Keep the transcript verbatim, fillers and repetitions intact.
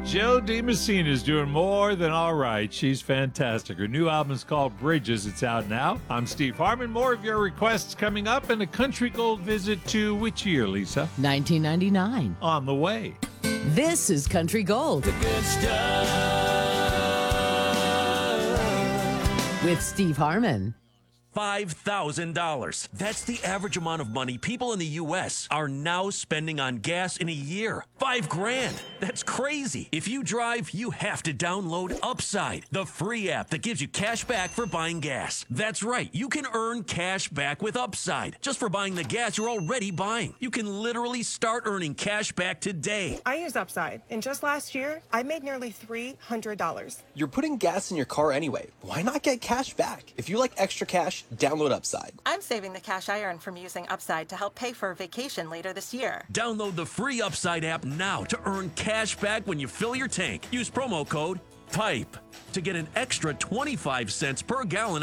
Joe DiMessina is doing more than all right. She's fantastic. Her new album is called Bridges. It's out now. I'm Steve Harmon. More of your requests coming up, and a Country Gold visit to which year, Lisa? nineteen ninety-nine. On the way. This is Country Gold. The good stuff. With Steve Harmon. five thousand dollars. That's the average amount of money people in the U S are now spending on gas in a year. Five grand. That's crazy. If you drive, you have to download Upside, the free app that gives you cash back for buying gas. That's right. You can earn cash back with Upside just for buying the gas you're already buying. You can literally start earning cash back today. I use Upside, and just last year, I made nearly three hundred dollars. You're putting gas in your car anyway. Why not get cash back? If you like extra cash, download Upside. I'm saving the cash I earn from using Upside to help pay for a vacation later this year. Download the free Upside app now to earn cash back when you fill your tank. Use promo code PIPE to get an extra twenty-five cents per gallon